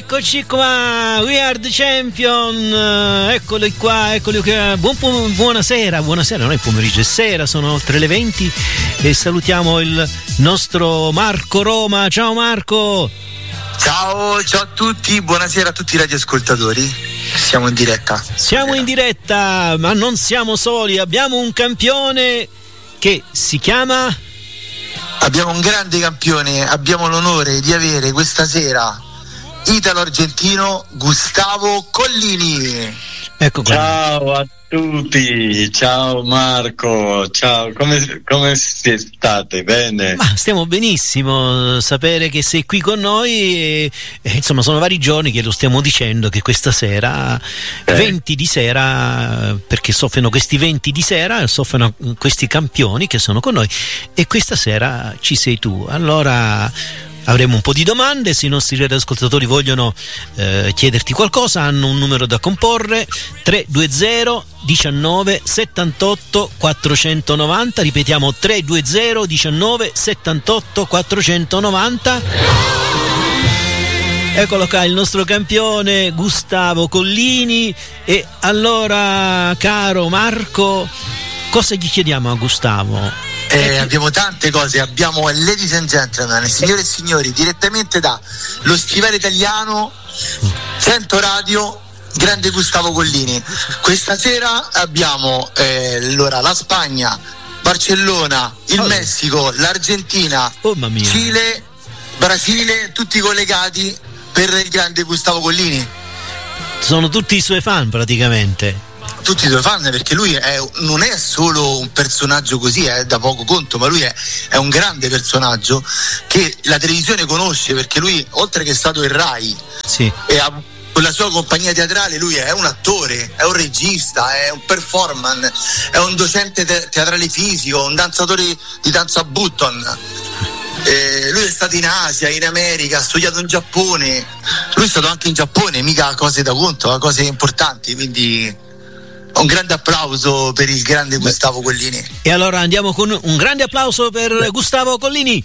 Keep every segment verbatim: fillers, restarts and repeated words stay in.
Eccoci qua, We Are the Champion, eccoli qua, eccoli qua. Buon pom- buonasera, buonasera, non è pomeriggio, è sera, sono oltre le venti e salutiamo il nostro Marco Roma. Ciao Marco. Ciao, ciao a tutti, buonasera a tutti i radioascoltatori. Siamo in diretta. Siamo in diretta, ma non siamo soli, abbiamo un campione che si chiama... Abbiamo un grande campione, abbiamo l'onore di avere questa sera italo-argentino Gustavo Collini. Ecco qua. Ciao a tutti, ciao Marco, ciao, come, come state? Bene? Ma stiamo benissimo, sapere che sei qui con noi e, e, insomma sono vari giorni che lo stiamo dicendo che questa sera, eh. venti di sera, perché soffiano questi venti di sera, soffiano questi campioni che sono con noi e questa sera ci sei tu, allora... Avremo un po' di domande, se i nostri radioascoltatori vogliono eh, chiederti qualcosa hanno un numero da comporre, tre due zero diciannove settantotto quattrocentonovanta, ripetiamo tre due zero diciannove settantotto quattrocentonovanta. Eccolo qua il nostro campione Gustavo Collini. E allora, caro Marco, cosa gli chiediamo a Gustavo? Eh, abbiamo tante cose, abbiamo ladies and gentlemen, signore e signori, direttamente da Lo Stivale Italiano, cento Radio, grande Gustavo Collini. Questa sera abbiamo eh, allora, la Spagna, Barcellona, il oh. Messico, l'Argentina, oh, Cile, Brasile, tutti collegati per il grande Gustavo Collini. Sono tutti i suoi fan praticamente. Tutti i suoi fan, perché lui è, non è solo un personaggio così, è da poco conto, ma lui è, è un grande personaggio che la televisione conosce, perché lui, oltre che è stato il Rai, sì. e ha, con la sua compagnia teatrale, lui è un attore, è un regista, è un performer, è un docente te- teatrale fisico, un danzatore di danza button. Eh, lui è stato in Asia, in America, ha studiato in Giappone, lui è stato anche in Giappone, mica cose da conto, cose importanti, quindi un grande applauso per il grande Gustavo Collini. E allora andiamo con un grande applauso per Beh. Gustavo Collini.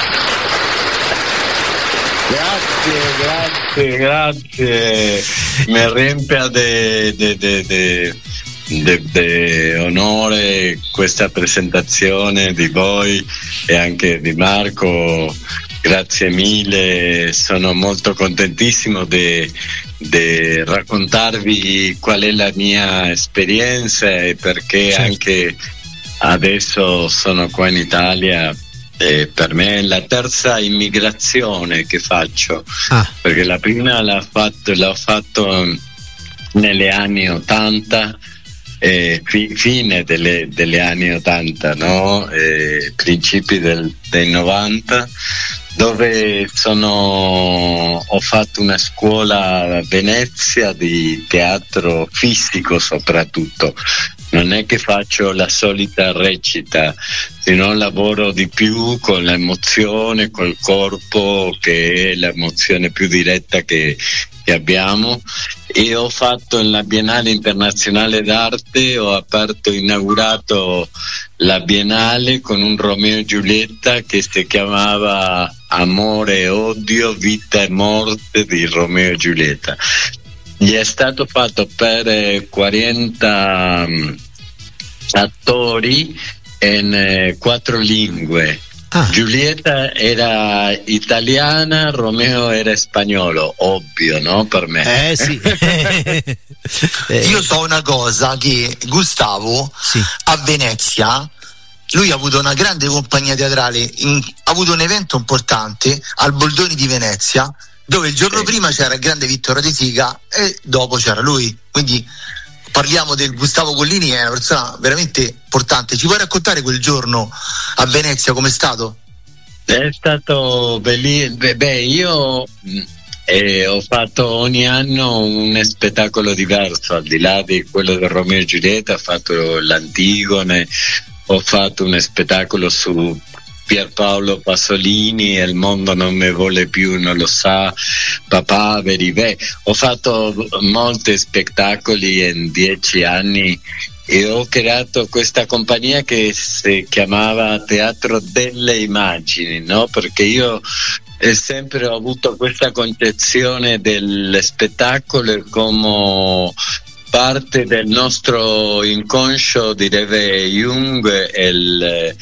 Grazie, grazie, grazie. Mi riempie de, de, de, de, de, de onore questa presentazione di voi e anche di Marco. Grazie mille, sono molto contentissimo di di raccontarvi qual è la mia esperienza e perché certo. Anche adesso sono qua in Italia e per me è la terza immigrazione che faccio, ah. perché la prima l'ho fatto, l'ho fatto negli anni ottanta, eh, fi, fine delle, delle anni ottanta, no? Eh, principi del, dei novanta, dove sono ho fatto una scuola a Venezia di teatro fisico soprattutto. Non è che faccio la solita recita, sino lavoro di più con l'emozione, col corpo, che è l'emozione più diretta che, che abbiamo. E ho fatto la Biennale Internazionale d'Arte, ho aperto, inaugurato la Biennale con un Romeo e Giulietta che si chiamava Amore e Odio, Vita e Morte di Romeo e Giulietta. Gli è stato fatto per quaranta um, attori in uh, quattro lingue. Ah. Giulietta era italiana, Romeo era spagnolo, ovvio, no? Per me. Eh sì. Io so una cosa, che Gustavo sì. a Venezia lui ha avuto una grande compagnia teatrale, in, ha avuto un evento importante al Boldoni di Venezia, dove il giorno sì. prima c'era il grande Vittorio De Sica e dopo c'era lui, quindi parliamo del Gustavo Collini, è una persona veramente importante. Ci puoi raccontare quel giorno a Venezia com'è stato? È stato bellissimo. Beh, io eh, ho fatto ogni anno un spettacolo diverso, al di là di quello del Romeo e Giulietta, ho fatto l'Antigone, ho fatto un spettacolo su Pierpaolo Pasolini, Il mondo non mi vuole più, non lo sa, Papaveri. Beh, ho fatto molti spettacoli in dieci anni e ho creato questa compagnia che si chiamava Teatro delle Immagini, no? Perché io e sempre ho avuto questa concezione del spettacolo come parte del nostro inconscio, direbbe Jung, il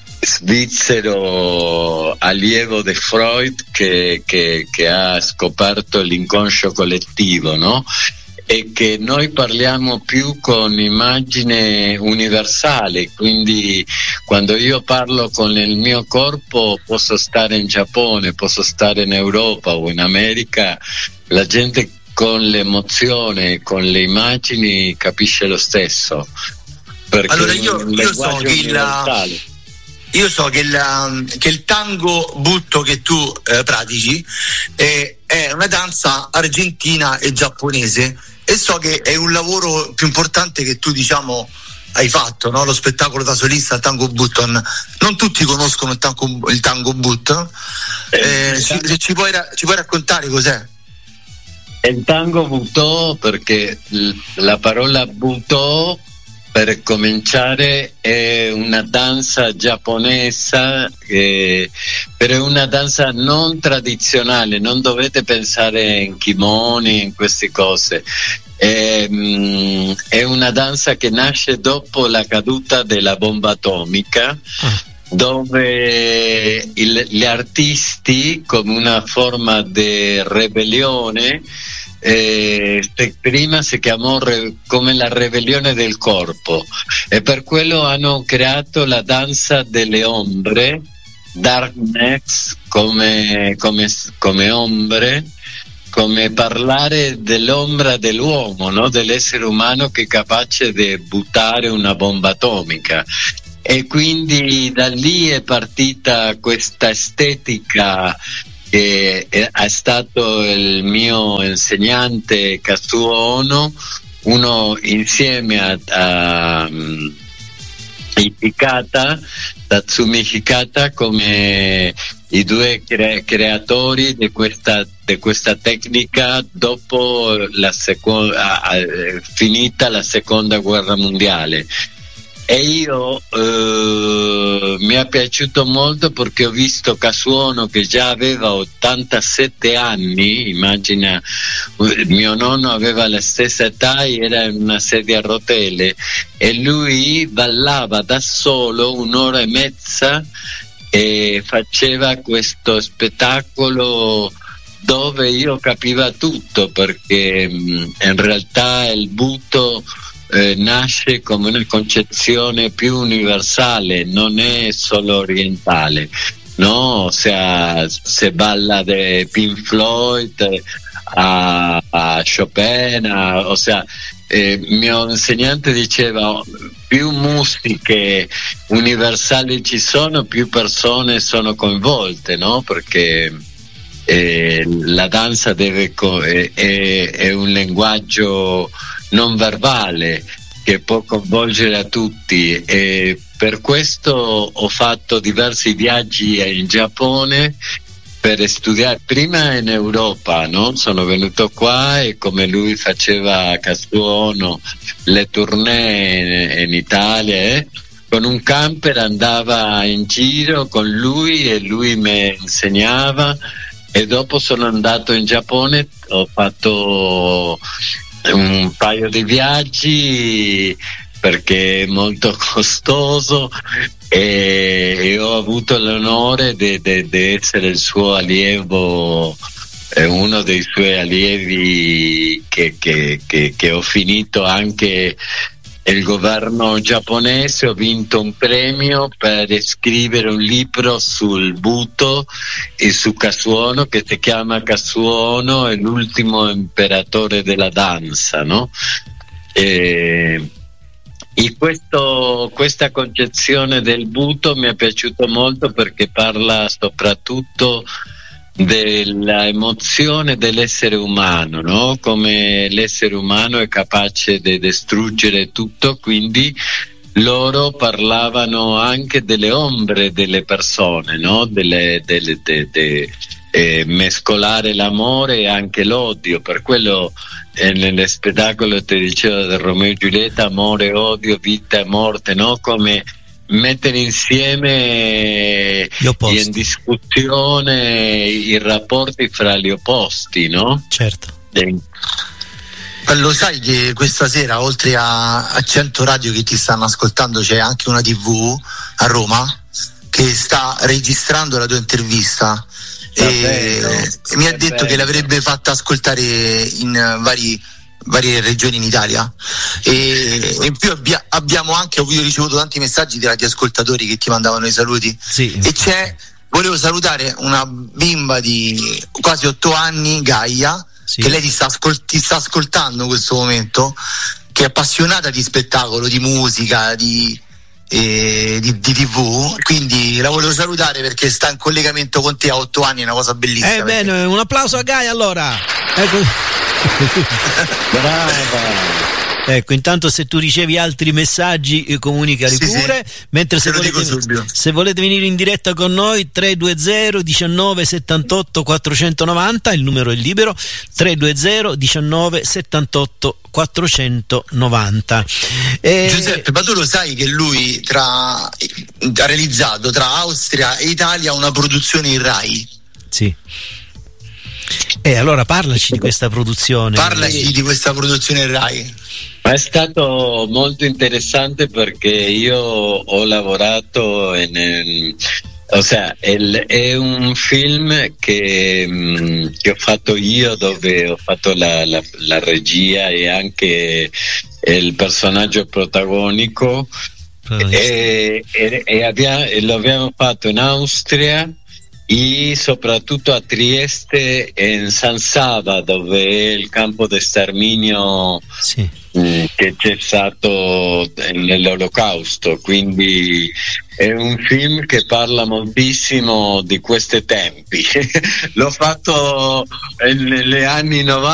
svizzero allievo di Freud che, che, che ha scoperto l'inconscio collettivo, no? E che noi parliamo più con immagine universale, quindi quando io parlo con il mio corpo posso stare in Giappone, posso stare in Europa o in America, la gente con l'emozione, con le immagini capisce lo stesso. Allora io, io so che il, io so che il, che il tango butto che tu eh, pratichi è, è una danza argentina e giapponese, e so che è un lavoro più importante che tu, diciamo, hai fatto, no? Lo spettacolo da solista, il tango button. Non tutti conoscono il tango, il tango button. Eh, ci, se ci puoi, ci puoi raccontare cos'è? Il tango buttò, perché la parola buttò, per cominciare, è una danza giapponese, eh, però è una danza non tradizionale, non dovete pensare in kimoni, in queste cose. È, mh, è una danza che nasce dopo la caduta della bomba atomica, dove il, gli artisti, come una forma di ribellione, Eh, prima si chiamò re, come la ribellione del corpo, e per quello hanno creato la danza delle ombre, darkness, come, come, come ombre, come parlare dell'ombra dell'uomo, no? Dell'essere umano che è capace di buttare una bomba atomica. E quindi da lì è partita questa estetica che è stato il mio insegnante Kazuo Ono, uno insieme a, a um, Hikata, Tatsumi Hikata, come i due cre- creatori di questa, di questa tecnica dopo la seco- uh, finita la seconda guerra mondiale. E io eh, mi è piaciuto molto perché ho visto Kazuo Ono, che già aveva ottantasette anni, immagina, mio nonno aveva la stessa età, era in una sedia a rotelle, e lui ballava da solo un'ora e mezza e faceva questo spettacolo dove io capiva tutto, perché mh, in realtà il butto Eh, nasce come una concezione più universale, non è solo orientale, no? O sea, se balla di Pink Floyd a, a Chopin, a, o sea, eh, mio insegnante diceva più musiche universali ci sono, più persone sono coinvolte, no? Perché eh, la danza deve co- è, è, è un linguaggio non verbale che può coinvolgere a tutti, e per questo ho fatto diversi viaggi in Giappone per studiare, prima in Europa, no? Sono venuto qua e come lui faceva a Kazuo Ono le tournée in, in Italia, eh? Con un camper andava in giro con lui e lui mi insegnava, e dopo sono andato in Giappone, ho fatto un paio di viaggi perché è molto costoso, e, e ho avuto l'onore di essere il suo allievo, eh, uno dei suoi allievi che, che, che, che ho finito anche il governo giapponese. Ho vinto un premio per scrivere un libro sul butto e su Kazuo Ono, che si chiama Kazuo Ono è l'ultimo imperatore della danza, no? E, e questo, questa concezione del butto mi è piaciuto molto perché parla soprattutto della emozione dell'essere umano, no? Come l'essere umano è capace di distruggere tutto, quindi loro parlavano anche delle ombre delle persone, no? Delle, delle, de, de, eh, mescolare l'amore e anche l'odio, per quello eh, nello spettacolo ti dicevo del Romeo e Giulietta, amore, odio, vita e morte, no? Come mettere insieme in discussione i rapporti fra gli opposti, no? Certo. E... Lo sai che questa sera, oltre a, a cento radio che ti stanno ascoltando, c'è anche una tivù a Roma che sta registrando la tua intervista e, e mi ha detto bello. Che l'avrebbe fatta ascoltare in vari, varie regioni in Italia e, e in più abbia, abbiamo anche io ho ricevuto tanti messaggi di radioascoltatori che ti mandavano i saluti, sì. E c'è, volevo salutare una bimba di quasi otto anni, Gaia, sì. Che lei ti sta, ascol- ti sta ascoltando in questo momento, che è appassionata di spettacolo, di musica, di, eh, di, di tivù, quindi la volevo salutare perché sta in collegamento con te a otto anni, è una cosa bellissima. Eh bene, perché... un applauso a Gaia allora. Ecco. Brava. Ecco, intanto se tu ricevi altri messaggi eh, comunicali sì, pure, sì. Mentre se volete, se volete venire in diretta con noi tre due zero diciannove settantotto quattrocentonovanta, il numero è libero, tre due zero diciannove settantotto quattrocentonovanta. Eh, Giuseppe, ma tu lo sai che lui tra, ha realizzato tra Austria e Italia una produzione in Rai? Sì. E allora parlaci di questa produzione. Parlaci di questa produzione in Rai. È stato molto interessante perché io ho lavorato in, in o sea, è, è un film che, che ho fatto io, dove ho fatto la, la, la regia e anche il personaggio protagonico e, e, e, abbiamo, e lo abbiamo fatto in Austria e soprattutto a Trieste e in San Saba, dove è il campo di sterminio, sì. mh, che c'è stato nell'Olocausto, quindi è un film che parla moltissimo di questi tempi. L'ho fatto negli anni novanta